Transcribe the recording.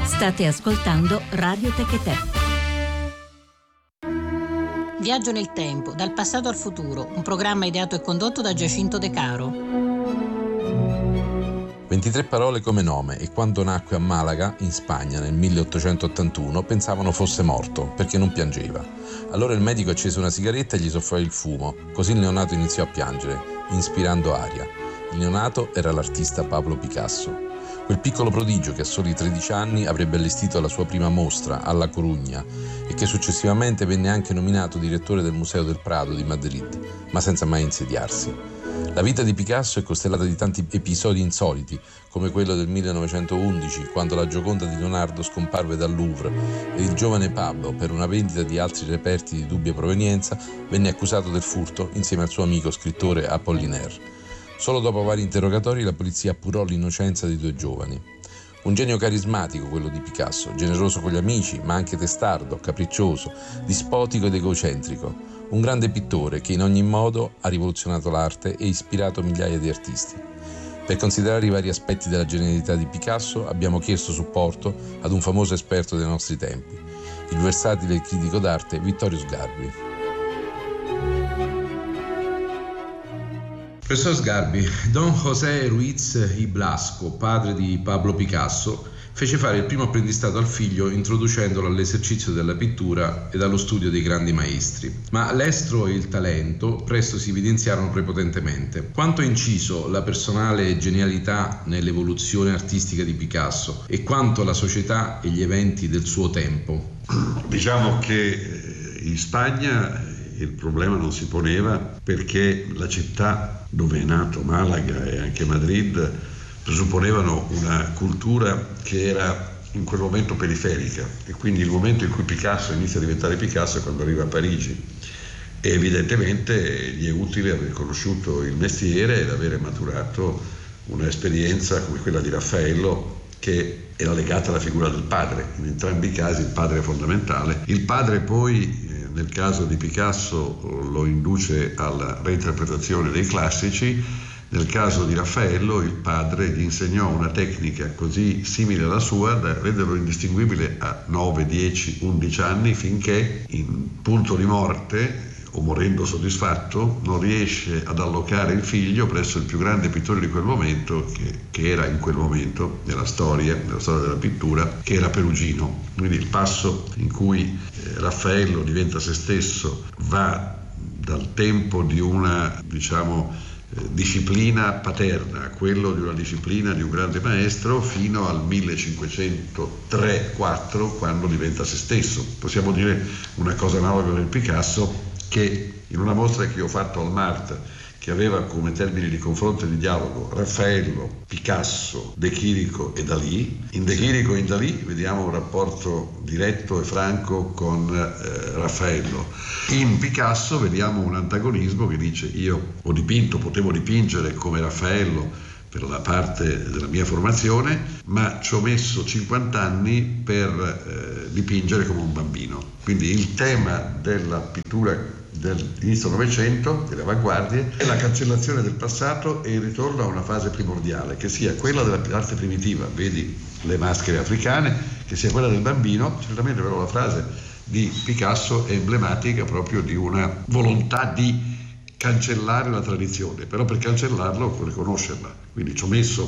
State ascoltando Radio Techetè. Viaggio nel tempo, dal passato al futuro, un programma ideato e condotto da Giacinto De Caro. 23 parole come nome, e quando nacque a Malaga, in Spagna, nel 1881, pensavano fosse morto, perché non piangeva. Allora il medico accese una sigaretta e gli soffiò il fumo, così il neonato iniziò a piangere, inspirando aria. Il neonato era l'artista Pablo Picasso. Quel piccolo prodigio che a soli 13 anni avrebbe allestito la sua prima mostra a La Corugna e che successivamente venne anche nominato direttore del Museo del Prado di Madrid, ma senza mai insediarsi. La vita di Picasso è costellata di tanti episodi insoliti, come quello del 1911, quando la Gioconda di Leonardo scomparve dal Louvre ed il giovane Pablo, per una vendita di altri reperti di dubbia provenienza, venne accusato del furto insieme al suo amico scrittore Apollinaire. Solo dopo vari interrogatori la polizia appurò l'innocenza dei due giovani. Un genio carismatico quello di Picasso, generoso con gli amici, ma anche testardo, capriccioso, dispotico ed egocentrico. Un grande pittore che in ogni modo ha rivoluzionato l'arte e ispirato migliaia di artisti. Per considerare i vari aspetti della genialità di Picasso abbiamo chiesto supporto ad un famoso esperto dei nostri tempi, il versatile critico d'arte Vittorio Sgarbi. Professor Sgarbi, Don José Ruiz y Blasco, padre di Pablo Picasso, fece fare il primo apprendistato al figlio introducendolo all'esercizio della pittura ed allo studio dei grandi maestri. Ma l'estro e il talento presto si evidenziarono prepotentemente. Quanto ha inciso la personale genialità nell'evoluzione artistica di Picasso e quanto la società e gli eventi del suo tempo? Diciamo che in Spagna il problema non si poneva perché la città dove è nato, Malaga e anche Madrid, presupponevano una cultura che era in quel momento periferica, e quindi il momento in cui Picasso inizia a diventare Picasso è quando arriva a Parigi, e evidentemente gli è utile aver conosciuto il mestiere ed avere maturato un'esperienza come quella di Raffaello, che era legata alla figura del padre. In entrambi i casi il padre è fondamentale. Il padre poi nel caso di Picasso lo induce alla reinterpretazione dei classici, nel caso di Raffaello il padre gli insegnò una tecnica così simile alla sua da renderlo indistinguibile a 9, 10, 11 anni, finché in punto di morte, o morendo soddisfatto, non riesce ad allocare il figlio presso il più grande pittore di quel momento, che era in quel momento nella storia della pittura, che era Perugino. Quindi il passo in cui Raffaello diventa se stesso va dal tempo di una, disciplina paterna a quello di una disciplina di un grande maestro fino al 1503-4, quando diventa se stesso. Possiamo dire una cosa analoga del Picasso, che in una mostra che io ho fatto al MART, che aveva come termini di confronto e di dialogo Raffaello, Picasso, De Chirico e Dalì, in De Chirico e in Dalì vediamo un rapporto diretto e franco con Raffaello. In Picasso vediamo un antagonismo che dice: io ho dipinto, potevo dipingere come Raffaello per la parte della mia formazione, ma ci ho messo 50 anni per dipingere come un bambino. Quindi il tema della pittura dell'inizio Novecento, delle avanguardie, è la cancellazione del passato e il ritorno a una fase primordiale, che sia quella dell'arte primitiva, vedi le maschere africane, che sia quella del bambino. Certamente però la frase di Picasso è emblematica proprio di una volontà di cancellare la tradizione, però per cancellarlo occorre conoscerla. Quindi ci ho messo